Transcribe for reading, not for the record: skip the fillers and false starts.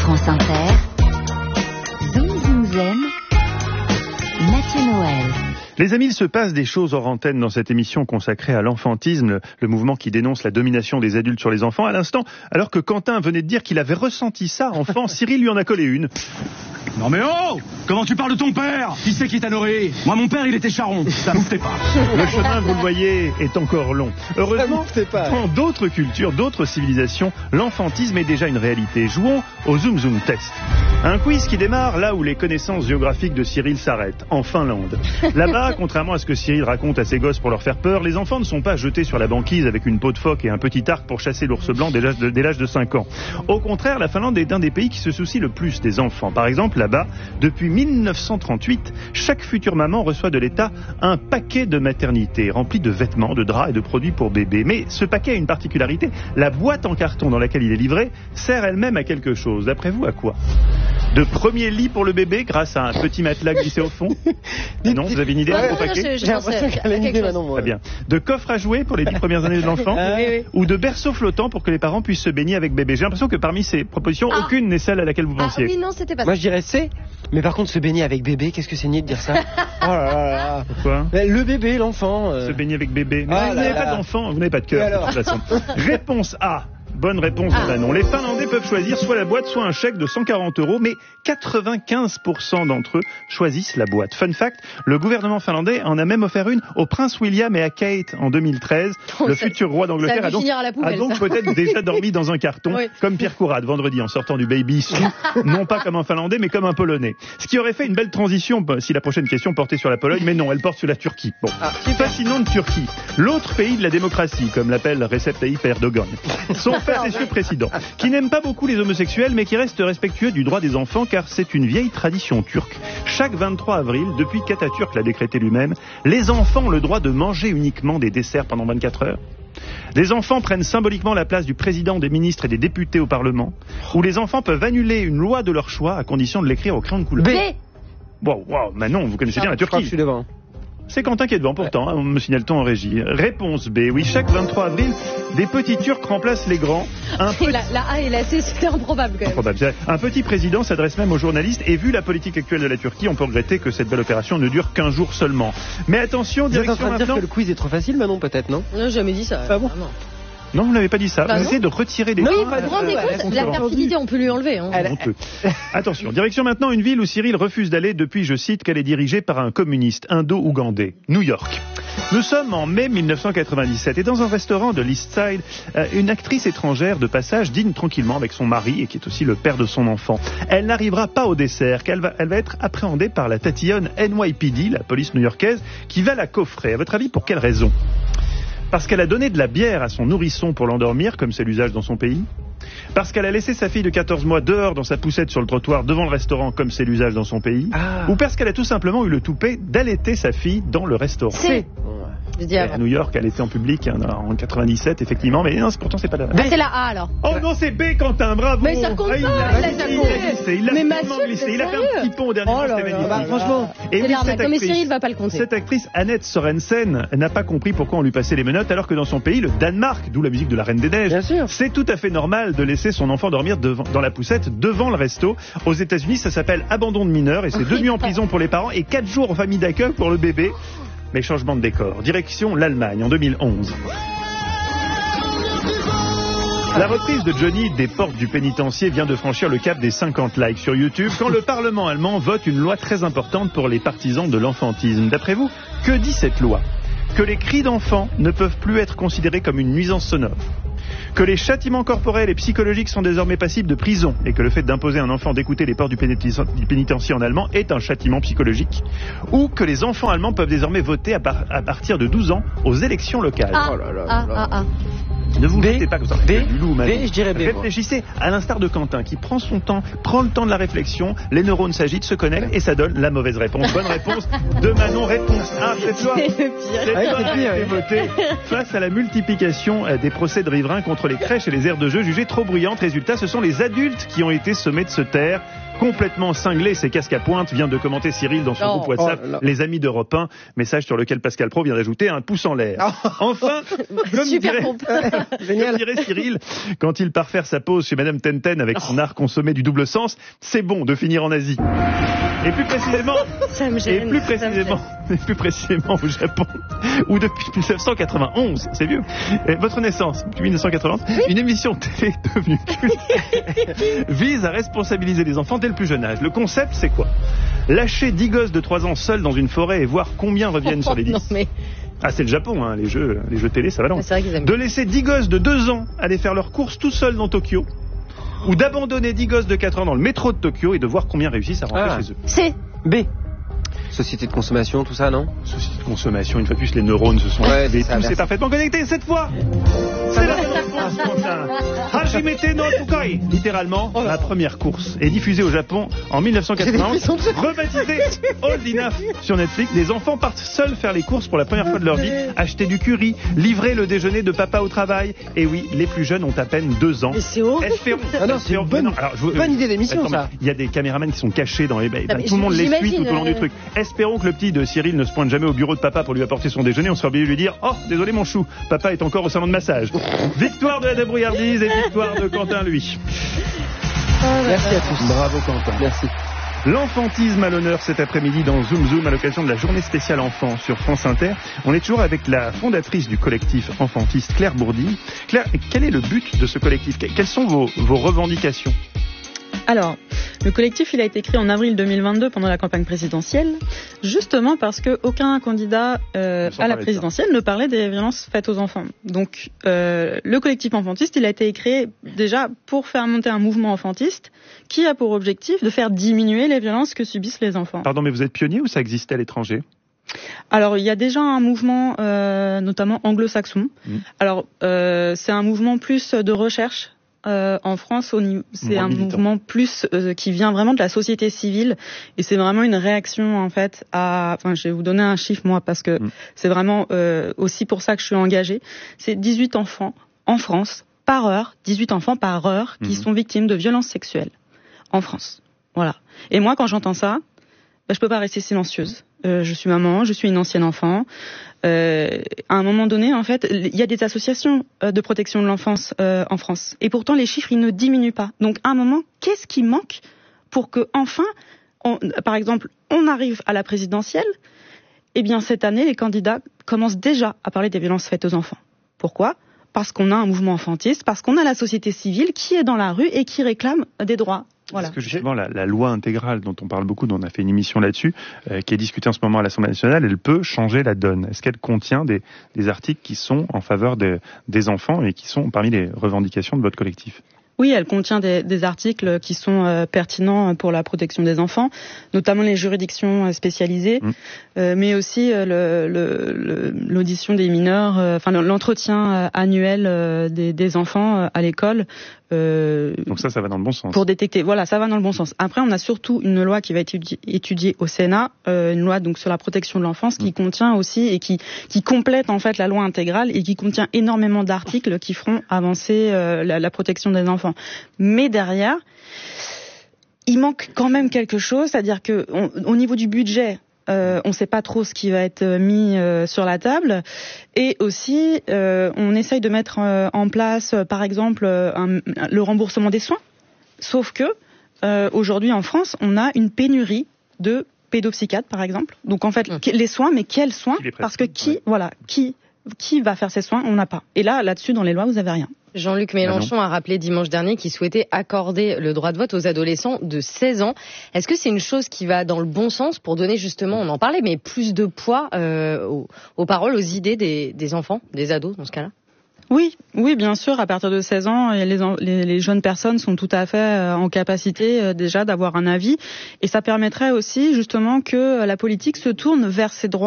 France Inter, Zoom Zoom Zen, Mathieu Noël. Les amis, il se passe des choses hors antenne dans cette émission consacrée à l'enfantisme, le mouvement qui dénonce la domination des adultes sur les enfants. À l'instant, alors que Quentin venait de dire qu'il avait ressenti ça enfant, Cyril lui en a collé une. Non mais oh! Comment tu parles de ton père? Qui c'est qui t'a nourri? Moi mon père il était charron, ça bouffait pas. Le chemin, vous le voyez, est encore long. Heureusement, dans d'autres cultures, d'autres civilisations, l'enfantisme est déjà une réalité. Jouons au Zoom Zoom Test. Un quiz qui démarre là où les connaissances géographiques de Cyril s'arrêtent, en Finlande. Là-bas, contrairement à ce que Cyril raconte à ses gosses pour leur faire peur, les enfants ne sont pas jetés sur la banquise avec une peau de phoque et un petit arc pour chasser l'ours blanc dès l'âge de 5 ans. Au contraire, la Finlande est un des pays qui se soucie le plus des enfants. Par exemple, là-bas, depuis 1938, chaque future maman reçoit de l'État un paquet de maternité rempli de vêtements, de draps et de produits pour bébé. Mais ce paquet a une particularité. La boîte en carton dans laquelle il est livré sert elle-même à quelque chose. D'après vous, à quoi? De premier lit pour le bébé grâce à un petit matelas glissé au fond? Non, vous avez une idée de gros paquet? J'ai l'impression qu'elle a une idée maintenant, moi. Très bien. De coffre à jouer pour les 10 premières années de l'enfant? Oui. Ou de berceau flottant pour que les parents puissent se baigner avec bébé? J'ai l'impression que parmi ces propositions, aucune n'est celle à laquelle vous pensiez. Oui, non, c'était pas ça. Moi je dirais C, mais par contre se baigner avec bébé, qu'est-ce que c'est niais de dire ça? Oh là là là. Pourquoi? Le bébé, l'enfant. Se baigner avec bébé. Mais Ah vous là n'avez là. pas d'enfant, vous n'avez pas de cœur, de toute façon. Réponse A. Bonne réponse de Manon. Les Finlandais peuvent choisir soit la boîte, soit un chèque de 140 €, mais 95% d'entre eux choisissent la boîte. Fun fact, le gouvernement finlandais en a même offert une au prince William et à Kate en 2013. Le futur roi d'Angleterre a donc peut-être déjà dormi dans un carton, comme Pierre Courade vendredi en sortant du baby sous, non pas comme un Finlandais, mais comme un Polonais. Ce qui aurait fait une belle transition si la prochaine question portait sur la Pologne, mais non, elle porte sur la Turquie. Bon, fascinant de Turquie, l'autre pays de la démocratie, comme l'appelle Recep Tayyip Erdogan. Son facétieux président, qui n'aime pas beaucoup les homosexuels, mais qui reste respectueux du droit des enfants, car c'est une vieille tradition turque. Chaque 23 avril, depuis qu'Atatürk l'a décrété lui-même, les enfants ont le droit de manger uniquement des desserts pendant 24 heures. Les enfants prennent symboliquement la place du président, des ministres et des députés au Parlement, où les enfants peuvent annuler une loi de leur choix à condition de l'écrire au crayon de couleur. B. Wow, Manon, vous connaissez bien la Je crois que Turquie. je suis devant. C'est Quentin qui est devant pourtant, hein, me signale-t-on en régie. Réponse B, oui, chaque 23 avril, des petits Turcs remplacent les grands. La A et la C, c'était improbable quand même. Improbable. Un petit président s'adresse même aux journalistes et vu la politique actuelle de la Turquie, on peut regretter que cette belle opération ne dure qu'un jour seulement. Mais attention, Vous êtes en direction train de dire maintenant... que le quiz est trop facile, Manon, peut-être, non? Non, j'ai jamais dit ça. Ah bon? Non, vous n'avez pas dit ça. Bah vous non. essayez de retirer des Oui, points. vous vous rendez compte, la perfidité, on peut lui enlever. Hein. Honteux. Attention, direction maintenant une ville où Cyril refuse d'aller depuis, je cite, qu'elle est dirigée par un communiste indo-ougandais, New York. Nous sommes en mai 1997 et dans un restaurant de l'East Side, une actrice étrangère de passage dîne tranquillement avec son mari et qui est aussi le père de son enfant. Elle n'arrivera pas au dessert car elle va être appréhendée par la tatillonne NYPD, la police new-yorkaise, qui va la coffrer. À votre avis, pour quelle raison? Parce qu'elle a donné de la bière à son nourrisson pour l'endormir, comme c'est l'usage dans son pays? Parce qu'elle a laissé sa fille de 14 mois dehors dans sa poussette sur le trottoir devant le restaurant, comme c'est l'usage dans son pays? Ou parce qu'elle a tout simplement eu le toupet d'allaiter sa fille dans le restaurant? C. À New York, elle était en public en 97, effectivement, mais non, pourtant c'est pas la... C'est la A alors. Oh non, c'est B, Quentin, bravo. Mais ça compte pas, il a Mais tellement Mathieu, glissé, c'est il a fait un sérieux. petit pont au dernier moment, c'était magnifique. Franchement. Et C'est oui, l'arnaque. Non, mais Cyril va pas le compter. cette actrice, Annette Sorensen, n'a pas compris pourquoi on lui passait les menottes, alors que dans son pays, le Danemark, d'où la musique de la Reine des Neiges, Bien sûr. c'est tout à fait normal de laisser son enfant dormir dans la poussette devant le resto. Aux États-Unis, ça s'appelle abandon de mineur et c'est 2 nuits en prison pour les parents et 4 jours en famille d'accueil pour le bébé. Mais changement de décor. Direction l'Allemagne en 2011. La reprise de Johnny des portes du pénitencier vient de franchir le cap des 50 likes sur YouTube quand le Parlement allemand vote une loi très importante pour les partisans de l'enfantisme. D'après vous, que dit cette loi? Que les cris d'enfants ne peuvent plus être considérés comme une nuisance sonore. Que les châtiments corporels et psychologiques sont désormais passibles de prison et que le fait d'imposer à un enfant d'écouter les portes du pénitencier en allemand est un châtiment psychologique. Ou que les enfants allemands peuvent désormais voter à partir de 12 ans aux élections locales. Ne vous mettez pas comme ça. B, je dirais B. Réfléchissez à l'instar de Quentin qui prend son temps, prend le temps de la réflexion, les neurones s'agitent, se connectent et ça donne la mauvaise réponse. Bonne réponse de Manon, réponse A. Cette loi a été votée face à la multiplication des procès de riverains contre les crèches et les aires de jeu jugées trop bruyantes. Résultat, ce sont les adultes qui ont été sommés de se taire. complètement cinglé, ses casques à pointe, vient de commenter Cyril dans son groupe WhatsApp, les amis d'Europe 1, message sur lequel Pascal Praud vient d'ajouter un pouce en l'air. Enfin, comme dirait Cyril, quand il part faire sa pause chez Madame Tenten avec son art consommé du double sens, c'est bon de finir en Asie. Et plus précisément, au Japon, où depuis 1991, c'est vieux, votre naissance, depuis 1991, une émission télé devenue culte vise à responsabiliser les enfants dès le plus jeune âge. Le concept, c'est quoi ? Lâcher 10 gosses de 3 ans seuls dans une forêt et voir combien reviennent sur les 10. Ah, c'est le Japon, hein, les jeux télé, ça va loin. De laisser 10 gosses de 2 ans aller faire leurs courses tout seuls dans Tokyo, ou d'abandonner 10 gosses de 4 ans dans le métro de Tokyo et de voir combien réussissent à rentrer chez eux. C'est B. Société de consommation, tout ça, non ? Société de consommation, une fois de plus, les neurones se sont activés, tout s'est parfaitement connecté cette fois. C'est la bonne réponse, Quentin. Hajimete no Tokai. Littéralement, la première course est diffusée au Japon en 1991, rebaptisée Old Enough sur Netflix. Des enfants partent seuls faire les courses pour la première fois de leur vie, acheter du curry, livrer le déjeuner de papa au travail. Et oui, les plus jeunes ont à peine 2 ans. Mais c'est horrible. C'est une bonne idée d'émission, ça. Il y a des caméramans qui sont cachés dans les bains. Tout le monde les suit tout au long du truc. Espérons que le petit de Cyril ne se pointe jamais au bureau de papa pour lui apporter son déjeuner. On sera obligé de lui dire « Oh, désolé mon chou, papa est encore au salon de massage. » Victoire de la débrouillardise et victoire de Quentin, lui. Merci à tous. Bravo Quentin. Merci. L'enfantisme à l'honneur cet après-midi dans Zoom Zoom à l'occasion de la journée spéciale enfant sur France Inter. On est toujours avec la fondatrice du collectif enfantiste, Claire Bourdi. Claire, quel est le but de ce collectif ? Quelles sont vos revendications ? Alors, le collectif, il a été créé en avril 2022 pendant la campagne présidentielle, justement parce qu'aucun candidat à la présidentielle ne parlait des violences faites aux enfants. Donc, le collectif enfantiste, il a été créé déjà pour faire monter un mouvement enfantiste qui a pour objectif de faire diminuer les violences que subissent les enfants. Pardon, mais vous êtes pionnier ou ça existait à l'étranger ? Alors, il y a déjà un mouvement, notamment anglo-saxon. Alors, c'est un mouvement plus de recherche. En France, c'est un mouvement plus qui vient vraiment de la société civile et c'est vraiment une réaction en fait à. Enfin, je vais vous donner un chiffre moi parce que c'est vraiment aussi pour ça que je suis engagée. C'est 18 enfants en France par heure, 18 enfants par heure qui sont victimes de violences sexuelles en France. Voilà. Et moi, quand j'entends ça, je peux pas rester silencieuse. Je suis maman, je suis une ancienne enfant. À un moment donné, en fait, il y a des associations de protection de l'enfance en France. Et pourtant, les chiffres, ils ne diminuent pas. Donc, à un moment, qu'est-ce qui manque pour que, enfin, par exemple, on arrive à la présidentielle ? Eh bien, cette année, les candidats commencent déjà à parler des violences faites aux enfants. Pourquoi ? Parce qu'on a un mouvement enfantiste, parce qu'on a la société civile qui est dans la rue et qui réclame des droits. Voilà. Parce que justement, la loi intégrale dont on parle beaucoup, dont on a fait une émission là-dessus, qui est discutée en ce moment à l'Assemblée nationale, elle peut changer la donne. Est-ce qu'elle contient des articles qui sont en faveur des enfants et qui sont parmi les revendications de votre collectif ? Oui, elle contient des articles qui sont pertinents pour la protection des enfants, notamment les juridictions spécialisées, mais aussi l'audition des mineurs, enfin l'entretien annuel des enfants à l'école. Donc ça va dans le bon sens. Pour détecter, voilà, ça va dans le bon sens. Après, on a surtout une loi qui va être étudiée au Sénat, une loi donc sur la protection de l'enfance qui contient aussi et qui complète en fait la loi intégrale et qui contient énormément d'articles qui feront avancer la protection des enfants. Mais derrière, il manque quand même quelque chose, c'est-à-dire que au niveau du budget, on ne sait pas trop ce qui va être mis sur la table, et aussi on essaye de mettre en place, par exemple, le remboursement des soins. Sauf que aujourd'hui en France, on a une pénurie de pédopsychiatres, par exemple. Donc en fait, les soins, mais quels soins ? Parce que qui va faire ces soins ? On n'a pas. Et là-dessus, dans les lois, vous n'avez rien. Jean-Luc Mélenchon a rappelé dimanche dernier qu'il souhaitait accorder le droit de vote aux adolescents de 16 ans. Est-ce que c'est une chose qui va dans le bon sens pour donner justement, on en parlait, mais plus de poids aux paroles, aux idées des enfants, des ados dans ce cas-là ? Oui, bien sûr. À partir de 16 ans, les jeunes personnes sont tout à fait en capacité déjà d'avoir un avis. Et ça permettrait aussi justement que la politique se tourne vers ces droits.